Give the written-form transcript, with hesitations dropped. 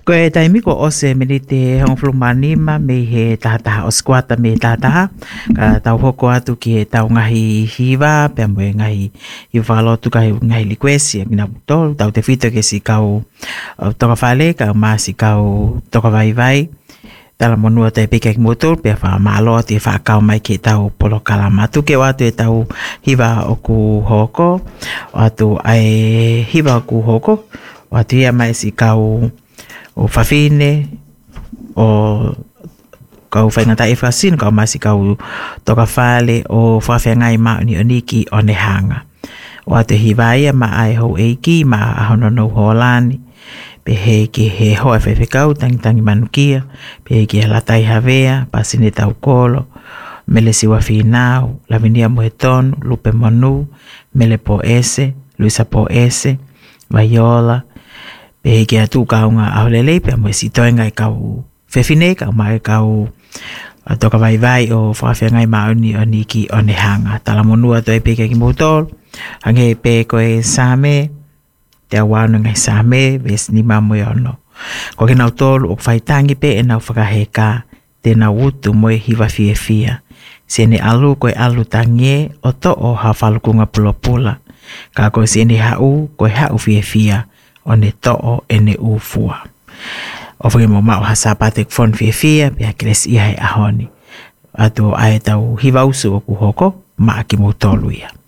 Ko e taimiko o se me te hong flumanima me he tahataha o squata me tahataha. Ka tau hoko atu ki he tau ngahi hiva, pia moe ngahi i whalotu ka ngahi likwesi, mina putolu, tau te whito ke si kau toka whale, ka maa si kau toka vai vai. Tala monua te pika ki motor, pia wha maaloa te wha kau mai ki tau polo kalama. Tuke watu e tau hiva o ku hoko, watu ai hiva o ku hoko, watu ia mai si kau o whawhine, o kau whaingata e whasin, kau masi kau toka whale o whawhengai mauni o niki o ne hanga. O atu hiwaia ma ai hou eiki, ma ahono no holani, pe he ki he hoa whewhekau, tangi manukia, pe he ki he latai havea, pasine tau kolo, mele siwa whinau, lavinia mohetonu, lupe monu, mele po ese, luisa po ese, vaiola, pe ke atu kaunga aholele pe mo si toenga kau fefine ka mai kau toka vai vai o whawhengai mauni o niki o ne hanga. Tala monua to e peke ki motol, hange pe ko e same, te awanu ngai same, ves ni mamu ono. Ko ke nau tolu o whaitangi pe e nau whakaheka, te nau utu mo e hiwa fie fia. Se ne alu ko e alu tangie o to o hawhalukunga pula. Ka ko se ne hau ko e hau fie fia. O ne to'o e ne ufua. O whangi mo mao hasapate kfon fia pia kres ia he ahoni. Ato ae tau hiva usu o kuhoko, maa ki mo tolu ia.